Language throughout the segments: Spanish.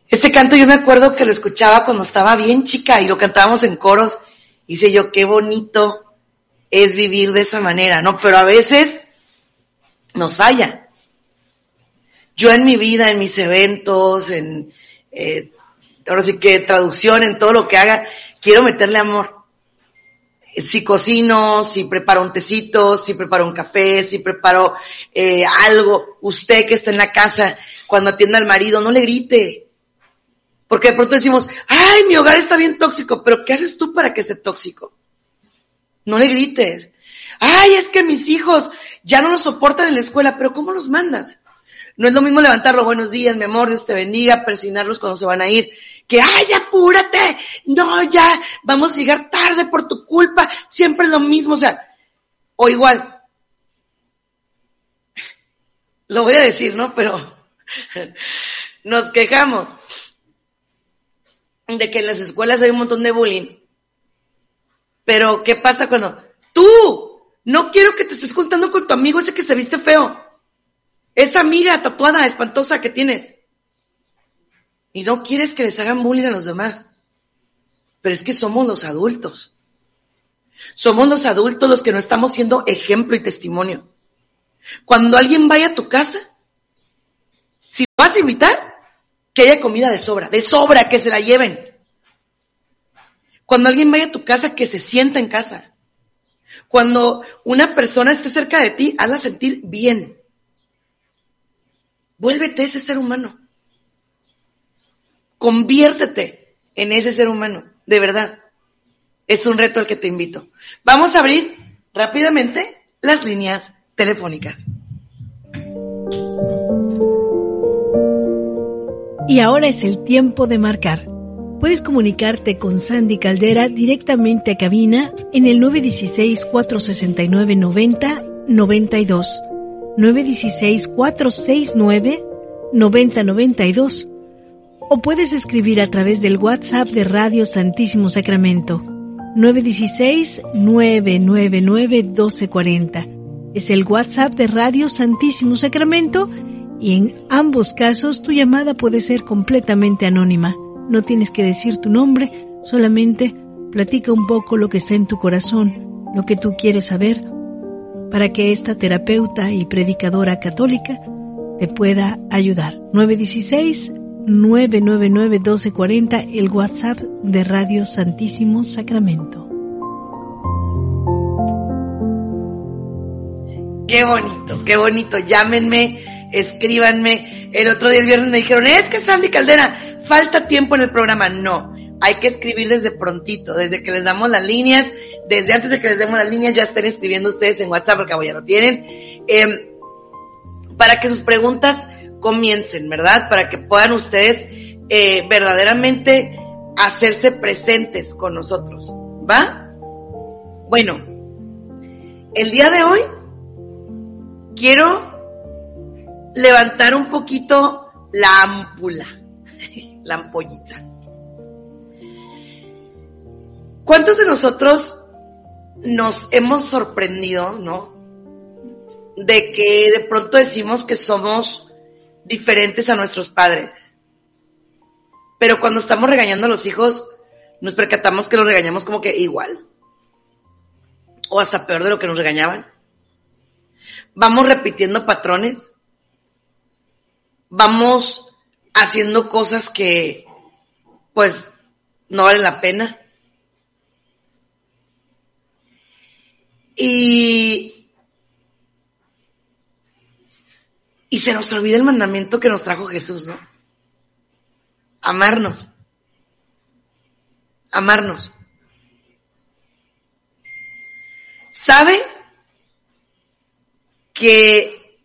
Este canto yo me acuerdo que lo escuchaba cuando estaba bien chica y lo cantábamos en coros. Y dice yo, qué bonito es vivir de esa manera, ¿no? Pero a veces nos falla. Yo en mi vida, en mis eventos, ahora sí que traducción, en todo lo que haga, quiero meterle amor. Si cocino, si preparo un tecito, si preparo un café, si preparo algo, usted que está en la casa, cuando atienda al marido, no le grite. Porque de pronto decimos, ay, mi hogar está bien tóxico, pero ¿qué haces tú para que esté tóxico? No le grites. Ay, es que mis hijos ya no los soportan en la escuela, pero ¿cómo los mandas? No es lo mismo levantarlo, buenos días, mi amor, Dios te bendiga, persignarlos cuando se van a ir, que, ay, apúrate, no, ya, vamos a llegar tarde por tu culpa, siempre es lo mismo, o sea, o igual, lo voy a decir, ¿no? Pero nos quejamos de que en las escuelas hay un montón de bullying, pero ¿qué pasa cuando tú, no quiero que te estés juntando con tu amigo ese que se viste feo, esa amiga tatuada, espantosa que tienes, y no quieres que les hagan bullying a los demás? Pero es que somos los adultos los que no estamos siendo ejemplo y testimonio. Cuando alguien vaya a tu casa, si vas a invitar, que haya comida de sobra, que se la lleven. Cuando alguien vaya a tu casa, que se sienta en casa. Cuando una persona esté cerca de ti, hazla sentir bien. Vuélvete ese ser humano. Conviértete en ese ser humano, de verdad. Es un reto al que te invito. Vamos a abrir rápidamente las líneas telefónicas. Y ahora es el tiempo de marcar. Puedes comunicarte con Sandy Caldera directamente a cabina en el 916-469-9092, 916-469-9092, o puedes escribir a través del WhatsApp de Radio Santísimo Sacramento, 916-999-1240. Es el WhatsApp de Radio Santísimo Sacramento y en ambos casos tu llamada puede ser completamente anónima. No tienes que decir tu nombre, solamente platica un poco lo que está en tu corazón, lo que tú quieres saber, para que esta terapeuta y predicadora católica te pueda ayudar. 916-999-1240, el WhatsApp de Radio Santísimo Sacramento. Qué bonito, llámenme, escríbanme. El otro día, el viernes, me dijeron, es que Sandy Caldera, falta tiempo en el programa. No, hay que escribir desde prontito, desde que les damos las líneas, desde antes de que les demos las líneas ya estén escribiendo ustedes en WhatsApp, porque ya lo tienen, para que sus preguntas comiencen, ¿verdad? Para que puedan ustedes verdaderamente hacerse presentes con nosotros, ¿va? Bueno, el día de hoy quiero levantar un poquito la ámpula, la ampollita. ¿Cuántos de nosotros nos hemos sorprendido, no? De que de pronto decimos que somos diferentes a nuestros padres. Pero cuando estamos regañando a los hijos, nos percatamos que los regañamos como que igual. O hasta peor de lo que nos regañaban. Vamos repitiendo patrones. Vamos haciendo cosas que, pues, no valen la pena. Y se nos olvida el mandamiento que nos trajo Jesús, ¿no? Amarnos. Amarnos. ¿Sabe que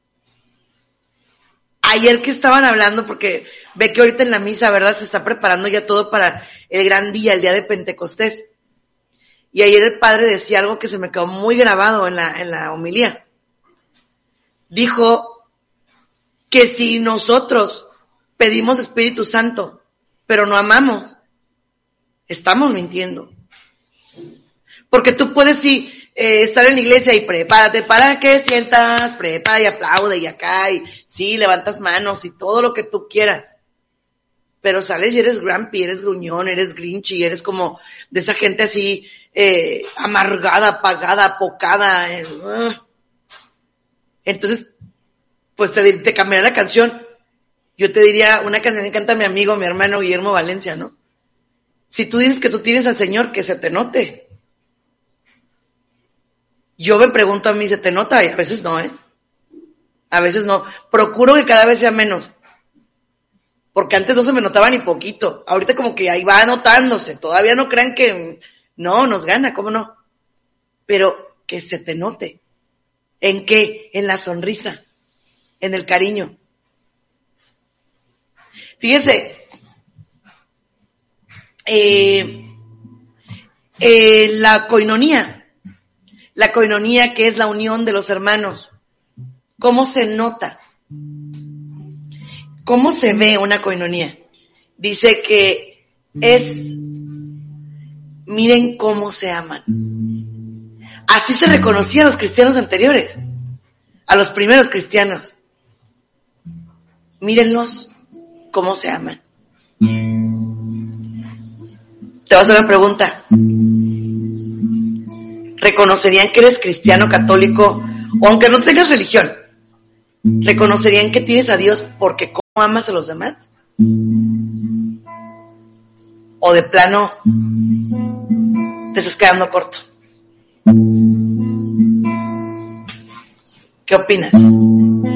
ayer que estaban hablando, porque ve que ahorita en la misa, ¿verdad? Se está preparando ya todo para el gran día, el día de Pentecostés. Y ayer el padre decía algo que se me quedó muy grabado en la homilía. Dijo que si nosotros pedimos Espíritu Santo, pero no amamos, estamos mintiendo. Porque tú puedes estar en la iglesia y prepárate para que sientas, prepara y aplaude y acá, y sí, levantas manos y todo lo que tú quieras. pero sales y eres grumpy, eres gruñón, eres grinchy, eres como de esa gente así, amargada, apagada, apocada. Entonces, pues te cambiará la canción. Yo te diría una canción que canta mi amigo, mi hermano Guillermo Valencia, ¿no? Si tú dices que tú tienes al Señor, que se te note. Yo me pregunto a mí, ¿se te nota? Y a veces no, A veces no. Procuro que cada vez sea menos. Porque antes no se me notaba ni poquito. Ahorita como que ahí va notándose. Todavía no crean que no, nos gana, ¿cómo no? Pero que se te note. ¿En qué? En la sonrisa. En el cariño. Fíjese. La coinonía. La coinonía, que es la unión de los hermanos. ¿Cómo se nota? ¿Cómo se ve una coinonía? Dice que es, miren cómo se aman. Así se reconocían los cristianos anteriores, a los primeros cristianos. Mírenlos cómo se aman. Te voy a hacer una pregunta. ¿Reconocerían que eres cristiano, católico, o aunque no tengas religión? ¿Reconocerían que tienes a Dios porque cómo amas a los demás? ¿O de plano te estás quedando corto? ¿Qué opinas?